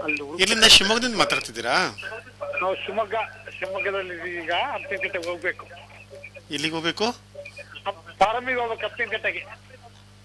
ಅಲ್ಲಿ ಇಲ್ಲಿಂದ ಶಿವಮೊಗ್ಗದಿಂದ ಮಾತಾಡ್ತಿದ್ದೀರಾ? ನಾವು ಶಿವಮೊಗ್ಗದಲ್ಲಿ ಈಗ ಅಪ್ಪಿನಕಟ್ಟೆಗೆ ಹೋಗ್ಬೇಕು. ಎಲ್ಲಿಗೆ ಹೋಗ್ಬೇಕು? ಪಾರಮಿಗೆ ಹೋಗ್ಬೇಕು ಅಪ್ಪಿನಕಟ್ಟೆಗೆ.